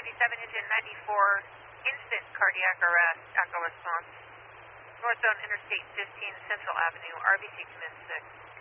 97, engine 94, instant cardiac arrest, echo response. Northbound Interstate 15, Central Avenue, RBC commence 6.